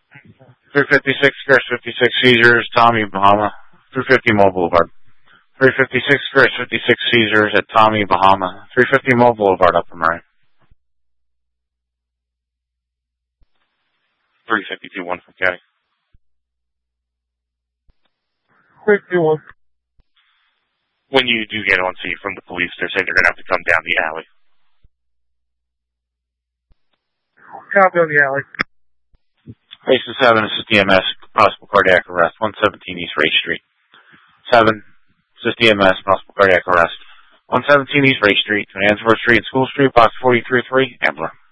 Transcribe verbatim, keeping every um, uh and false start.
three fifty-six, Chris fifty-six Caesars, Tommy, Bahama. three fifty Mall Boulevard. three fifty-six, Chris fifty-six Caesars at Tommy, Bahama. three fifty Mall Boulevard, Upper Murray. three fifty-two, one from Caddy. fifty-one. When you do get on scene from the police, they're saying they're going to have to come down the alley. Copy on the alley. Basin seven, assist E M S, possible cardiac arrest, one seventeen East Ray Street. seven, assist E M S, possible cardiac arrest, one seventeen East Ray Street, Answorth Street, School Street, box forty-three three, Ambler.